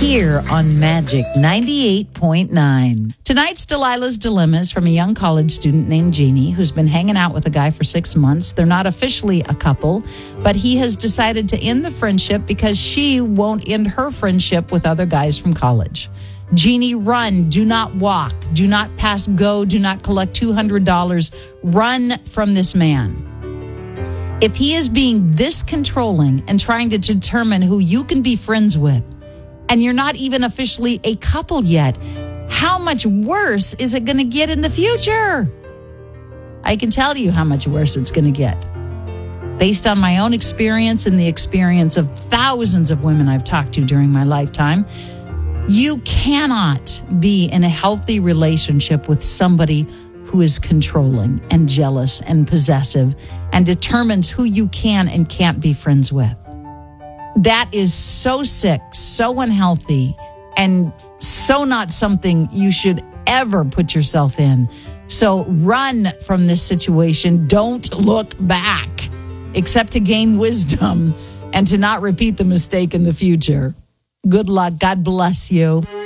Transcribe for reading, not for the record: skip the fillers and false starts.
here on Magic 98.9. Tonight's Delilah's Dilemma is from a young college student named Jeannie who's been hanging out with a guy for 6 months. They're not officially a couple, but he has decided to end the friendship because she won't end her friendship with other guys from college. Jeannie, run. Do not walk. Do not pass go. Do not collect $200. Run from this man. If he is being this controlling and trying to determine who you can be friends with, and you're not even officially a couple yet, how much worse is it going to get in the future? I can tell you how much worse it's going to get. Based on my own experience and the experience of thousands of women I've talked to during my lifetime, you cannot be in a healthy relationship with somebody who is controlling and jealous and possessive and determines who you can and can't be friends with. That is so sick, so unhealthy, and so not something you should ever put yourself in. So run from this situation. Don't look back, except to gain wisdom and to not repeat the mistake in the future. Good luck. God bless you.